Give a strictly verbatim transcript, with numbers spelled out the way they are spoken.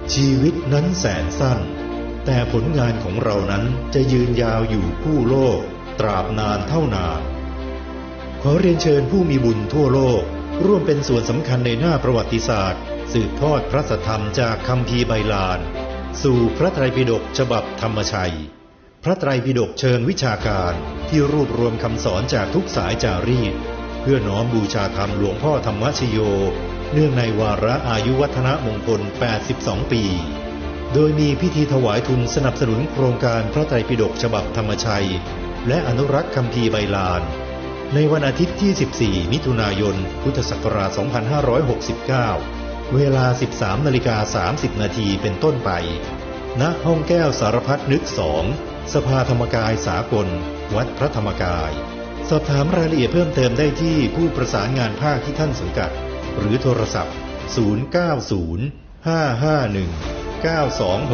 ชีวิตนั้นแสนสั้นแต่ผลงานของเรานั้นจะยืนยาวอยู่คู่โลกตราบนานเท่านานขอเรียนเชิญผู้มีบุญทั่วโลกร่วมเป็นส่วนสำคัญในหน้าประวัติศาสตร์สืบทอดพระสัทธรรมจากคัมภีร์ไบลานสู่พระไตรปิฎกฉบับธรรมชัยพระไตรปิฎกเชิงวิชาการที่รวบรวมคำสอนจากทุกสายจารีตเพื่อน้อมบูชาธรรมหลวงพ่อธรรมชโยเนื่องในวาระอายุวัฒนมงคลแปดสิบสองปีโดยมีพิธีถวายทุนสนับสนุนโครงการพระไตรปิฎกฉบับธรรมชัยและอนุรักษ์คัมภีร์ไบลานในวันอาทิตย์ที่สิบสี่มิถุนายนพุทธศักราชสองพันห้าร้อยหกสิบเก้าเวลา สิบสามนาฬิกาสามสิบนาทีเป็นต้นไปณห้องแก้วสารพัดนึกสองสภาธรรมกายสากลวัดพระธรรมกายสอบถามรายละเอียดเพิ่มเติมได้ที่ผู้ประสานงานภาคที่ท่านสังกัดหรือโทรศัพท์ศูนย์ เก้า ศูนย์ ห้า ห้า หนึ่ง เก้า สอง